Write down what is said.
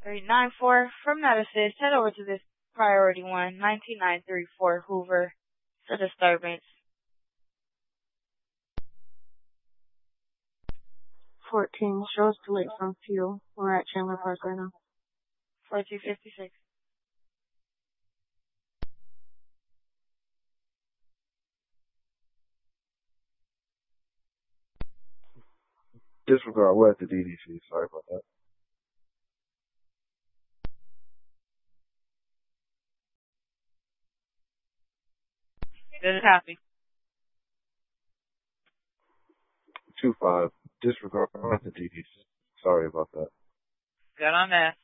394 from that assist. Head over to this priority one, 19934 Hoover. It's a disturbance. 14, show us to late from fuel. We're at Chandler Park right now. 4256. Disregard, we're at the DDC. Sorry about that. Good copy. 2-5. Disregard, we're at the DDC. Sorry about that. Good on that.